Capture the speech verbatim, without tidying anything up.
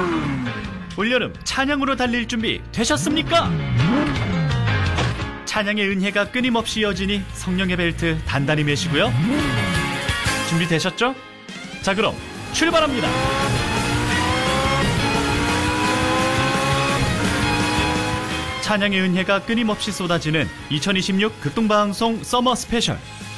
올여름 찬양으로 달릴 준비 되셨습니까? 찬양의 은혜가 끊임없이 이어지니 성령의 벨트 단단히 매시고요. 준비되셨죠? 자, 그럼 출발합니다. 찬양의 은혜가 끊임없이 쏟아지는 이천이십육 극동방송 서머 스페셜.